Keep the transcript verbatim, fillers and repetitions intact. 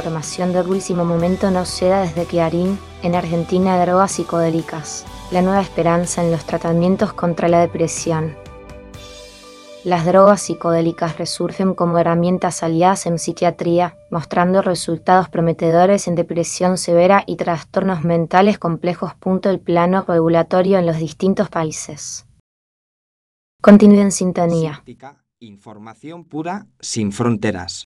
información del último momento nos llega desde Clarín. En Argentina, drogas psicodélicas, la nueva esperanza en los tratamientos contra la depresión. Las drogas psicodélicas resurgen como herramientas aliadas en psiquiatría, mostrando resultados prometedores en depresión severa y trastornos mentales complejos. El plano regulatorio en los distintos países. Continúe en sintonía. Información pura sin fronteras.